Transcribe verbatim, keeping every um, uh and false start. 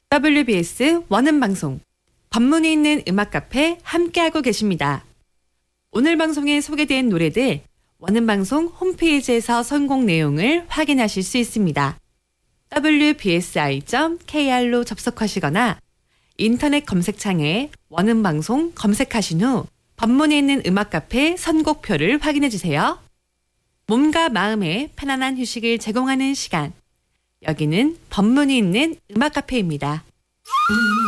더블유비에스 원음방송 법문이 있는 음악 카페 함께하고 계십니다. 오늘 방송에 소개된 노래들 원음방송 홈페이지에서 선곡 내용을 확인하실 수 있습니다. 더블유비에스아이 닷 케이알로 접속하시거나 인터넷 검색창에 원음방송 검색하신 후 법문이 있는 음악 카페 선곡표를 확인해 주세요. 몸과 마음에 편안한 휴식을 제공하는 시간. 여기는 법문이 있는 음악 카페입니다.